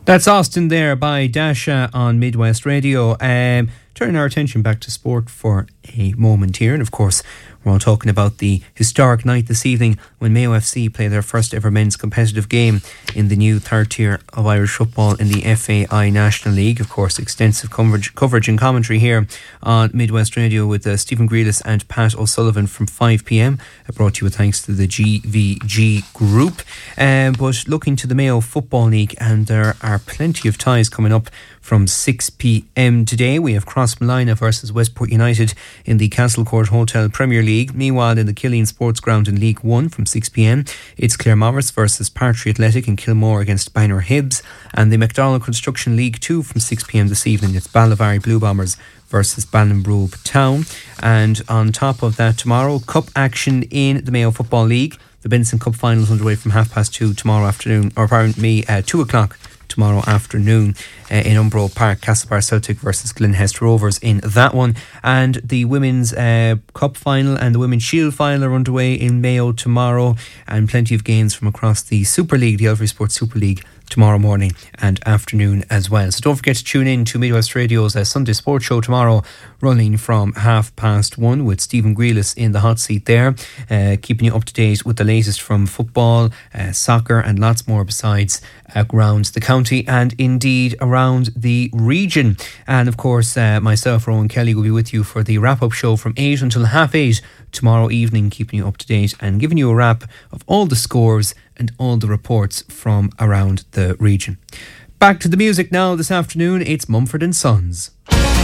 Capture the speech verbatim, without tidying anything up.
That's Austin there by Dasha on Midwest Radio. Um, turning our attention back to sport for a moment here. And of course, we're all talking about the historic night this evening when Mayo F C play their first ever men's competitive game in the new third tier of Irish football in the F A I National League. Of course, extensive coverage, coverage and commentary here on Midwest Radio with uh, Stephen Grealis and Pat O'Sullivan from five p.m. Brought to you with thanks to the G V G Group. Um, but looking to the Mayo Football League, and there are plenty of ties coming up from six p.m. today. We have Crossmolina versus Westport United in the Castlecourt Hotel Premier League. Meanwhile, in the Killeen Sports Ground in League one from six p.m, it's Claremorris versus Partry Athletic and Kilmore against Bangor Hibs. And the McDonald Construction League two from six p.m. this evening, it's Ballivary Blue Bombers versus Ballinbrube Town. And on top of that, tomorrow, cup action in the Mayo Football League. The Benson Cup finals underway from half past two tomorrow afternoon, or pardon me, uh, two o'clock tomorrow afternoon uh, in Umbro Park. Castlebar Celtic versus Glenhest Rovers in that one. And the Women's uh, Cup final and the Women's Shield final are underway in Mayo tomorrow, and plenty of games from across the Super League, the Elvery Sports Super League, tomorrow morning and afternoon as well. So don't forget to tune in to Midwest Radio's uh, Sunday Sports Show tomorrow, running from half past one with Stephen Grealis in the hot seat there, uh, keeping you up to date with the latest from football, uh, soccer and lots more besides uh, around the county and indeed around the region. And of course, uh, myself, Rowan Kelly, will be with you for the wrap-up show from eight until half eight tomorrow evening, keeping you up to date and giving you a wrap of all the scores and all the reports from around the region. Back to the music now this afternoon. It's Mumford and Sons.